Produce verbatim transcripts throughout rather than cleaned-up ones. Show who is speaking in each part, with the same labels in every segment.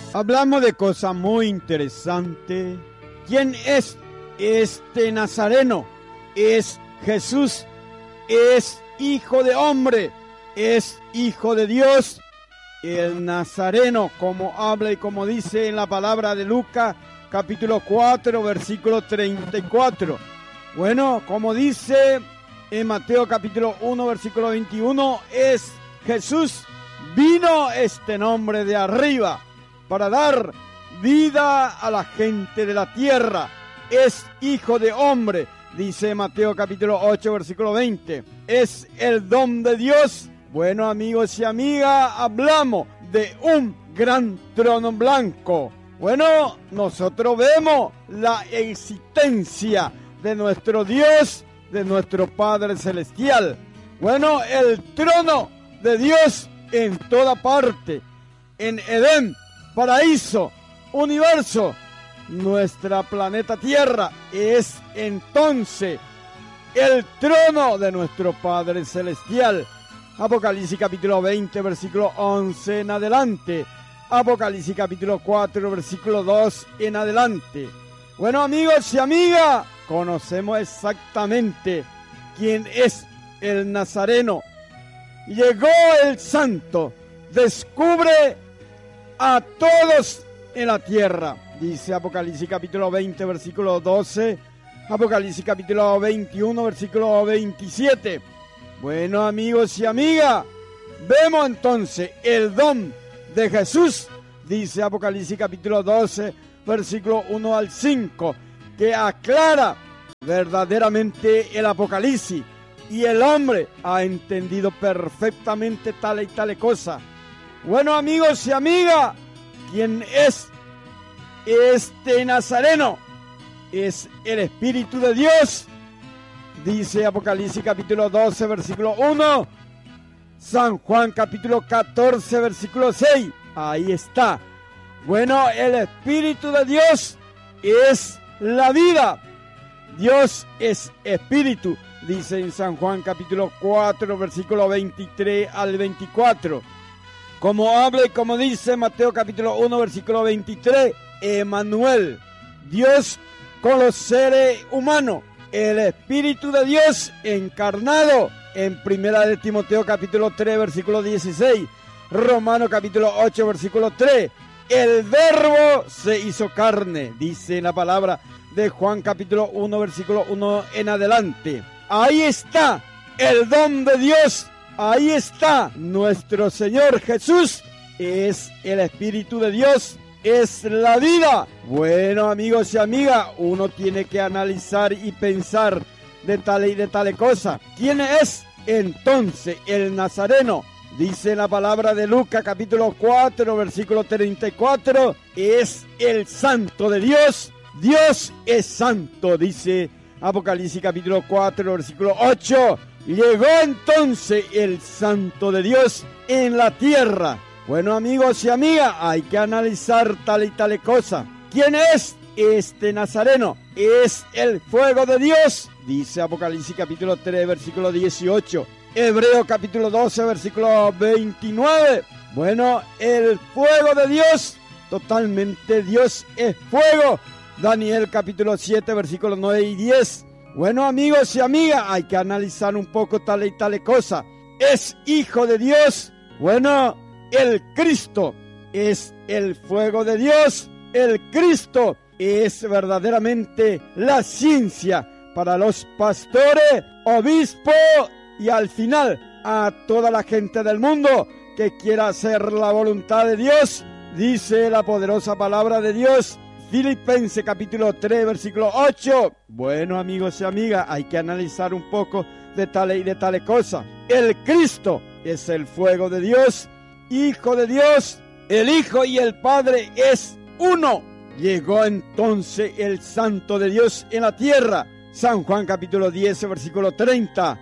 Speaker 1: Hablamos de cosas muy interesantes. ¿Quién es este Nazareno? Es Jesús, es hijo de hombre, es hijo de Dios. El Nazareno, como habla y como dice en la palabra de Lucas, capítulo cuatro, versículo treinta y cuatro. Bueno, como dice en Mateo capítulo uno, versículo veintiuno, es Jesús. Vino este nombre de arriba para dar vida a la gente de la tierra. Es hijo de hombre, dice Mateo capítulo ocho, versículo veinte. Es el don de Dios. Bueno, amigos y amigas, hablamos de un gran trono blanco. Bueno, nosotros vemos la existencia de nuestro Dios, de nuestro Padre Celestial. Bueno, el trono de Dios en toda parte, en Edén, paraíso, universo, nuestra planeta Tierra es entonces el trono de nuestro Padre Celestial. Apocalipsis capítulo veinte, versículo once en adelante. Apocalipsis capítulo cuatro, versículo dos en adelante. Bueno, amigos y amigas, conocemos exactamente quién es el Nazareno. Llegó el Santo, descubre a todos en la tierra. Dice Apocalipsis capítulo veinte, versículo doce. Apocalipsis capítulo veintiuno, versículo veintisiete. Bueno, amigos y amigas, vemos entonces el don de Jesús. Dice Apocalipsis capítulo doce, versículo uno al cinco, que aclara verdaderamente el Apocalipsis. Y el hombre ha entendido perfectamente tal y tal cosa. Bueno, amigos y amigas, ¿quién es este Nazareno? Es el Espíritu de Dios. Dice Apocalipsis capítulo doce, versículo uno. San Juan capítulo catorce, versículo seis. Ahí está. Bueno, el Espíritu de Dios es la vida. Dios es Espíritu. Dice en San Juan capítulo cuatro, versículo veintitrés al veinticuatro. Como habla y como dice Mateo capítulo uno, versículo veintitrés, Emmanuel, Dios con los seres humanos, el Espíritu de Dios encarnado en primera de Timoteo capítulo tres, versículo dieciséis, Romano capítulo ocho, versículo tres, el Verbo se hizo carne, dice la palabra de Juan capítulo uno, versículo uno en adelante. Ahí está el don de Dios, ahí está nuestro Señor Jesús, es el Espíritu de Dios, es la vida. Bueno, amigos y amigas, uno tiene que analizar y pensar de tal y de tal cosa. ¿Quién es entonces el Nazareno? Dice la palabra de Lucas capítulo cuatro, versículo treinta y cuatro, es el Santo de Dios. Dios es santo, dice Apocalipsis capítulo cuatro, versículo ocho. Llegó entonces el Santo de Dios en la tierra. Bueno, amigos y amigas, hay que analizar tal y tal cosa. ¿Quién es este Nazareno? Es el fuego de Dios, dice Apocalipsis capítulo tres, versículo dieciocho. Hebreo capítulo doce, versículo veintinueve. Bueno, el fuego de Dios, totalmente Dios es fuego. Daniel capítulo siete, versículos nueve y diez. Bueno, amigos y amigas, hay que analizar un poco tal y tal cosa. Es hijo de Dios. Bueno, el Cristo es el fuego de Dios. El Cristo es verdaderamente la ciencia para los pastores, obispos y al final a toda la gente del mundo que quiera hacer la voluntad de Dios. Dice la poderosa palabra de Dios, Filipenses capítulo tres, versículo ocho. Bueno, amigos y amigas, hay que analizar un poco de tales y de tales cosas. El Cristo es el fuego de Dios, Hijo de Dios. El Hijo y el Padre es uno. Llegó entonces el Santo de Dios en la tierra. San Juan capítulo diez, versículo treinta.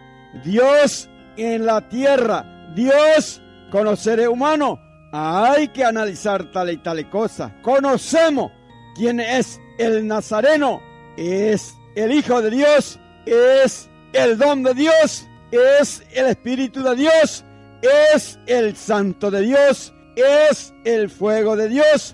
Speaker 1: Dios en la tierra, Dios con los seres humanos. Hay que analizar tal y tal cosa. Conocemos quién es el Nazareno. Es el Hijo de Dios, es el don de Dios, es el Espíritu de Dios, es el Santo de Dios, es el fuego de Dios,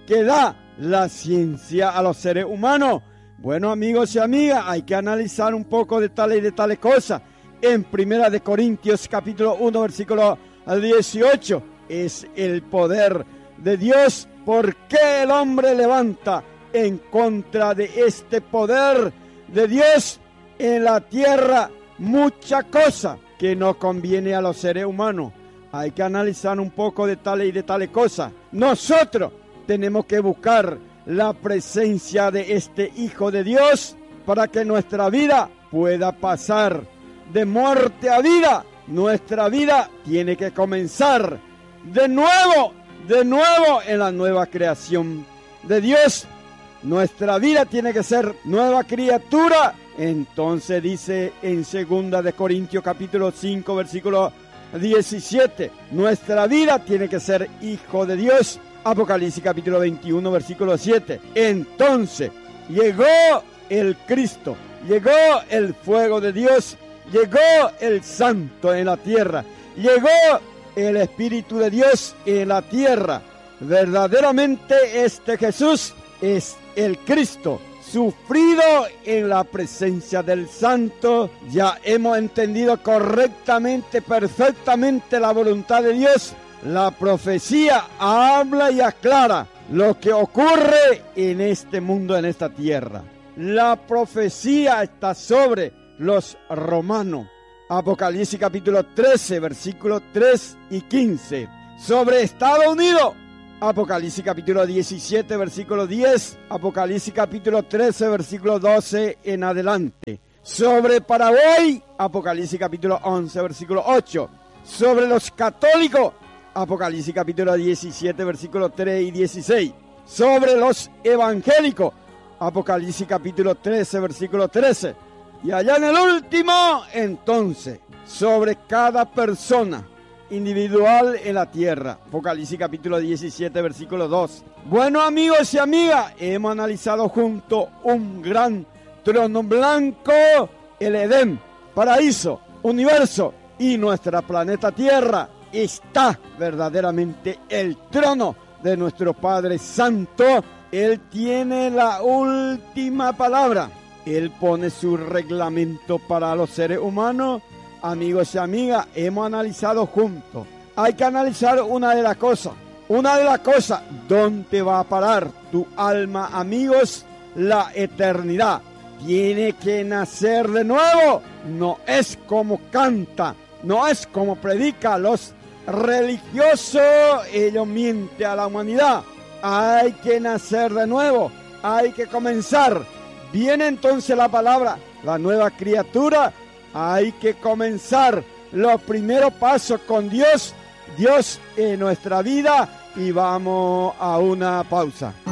Speaker 1: que da la ciencia a los seres humanos. Bueno, amigos y amigas, hay que analizar un poco de tales y de tales cosas. En Primera de Corintios, capítulo uno, versículo dieciocho, es el poder de Dios. ¿Por qué el hombre levanta en contra de este poder de Dios en la tierra mucha cosa que no conviene a los seres humanos? Hay que analizar un poco de tales y de tales cosas. Nosotros tenemos que buscar la presencia de este Hijo de Dios para que nuestra vida pueda pasar de muerte a vida. Nuestra vida tiene que comenzar de nuevo, de nuevo en la nueva creación de Dios. Nuestra vida tiene que ser nueva criatura. Entonces dice en Segunda de Corintios capítulo cinco, versículo diecisiete, nuestra vida tiene que ser hijo de Dios. Apocalipsis capítulo veintiuno, versículo siete. Entonces llegó el Cristo, llegó el fuego de Dios, llegó el Santo en la tierra, llegó el Espíritu de Dios en la tierra. Verdaderamente este Jesús es el Cristo, sufrido en la presencia del Santo. Ya hemos entendido correctamente, perfectamente la voluntad de Dios. La profecía habla y aclara lo que ocurre en este mundo, en esta tierra. La profecía está sobre los romanos. Apocalipsis capítulo trece, versículos tres y quince. Sobre Estados Unidos. Apocalipsis capítulo diecisiete, versículo diez. Apocalipsis capítulo trece, versículo doce en adelante. Sobre Paraguay. Apocalipsis capítulo once, versículo ocho. Sobre los católicos. Apocalipsis capítulo diecisiete, versículo tres y dieciséis. Sobre los evangélicos. Apocalipsis capítulo trece, versículo trece. Y allá en el último, entonces, sobre cada persona individual en la tierra. Apocalipsis capítulo diecisiete, versículo dos. Bueno, amigos y amigas, hemos analizado junto un gran trono blanco, el Edén, paraíso, universo y nuestra planeta Tierra. Está verdaderamente el trono de nuestro Padre Santo. Él tiene la última palabra. Él pone su reglamento para los seres humanos. Amigos y amigas, hemos analizado juntos. Hay que analizar una de las cosas. Una de las cosas, ¿dónde va a parar tu alma, amigos? La eternidad. Tiene que nacer de nuevo. No es como canta, no es como predica los religiosos. Ellos mienten a la humanidad. Hay que nacer de nuevo. Hay que comenzar. Viene entonces la palabra, la nueva criatura. Hay que comenzar los primeros pasos con Dios, Dios en nuestra vida, y vamos a una pausa.